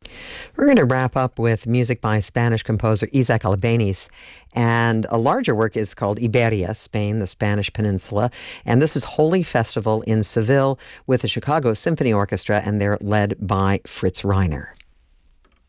We're going to wrap up with music by Spanish composer Isaac Albeniz. And a larger work is called Iberia, Spain, the Spanish Peninsula. And this is Holy Festival in Seville with the Chicago Symphony Orchestra, and they're led by Fritz Reiner.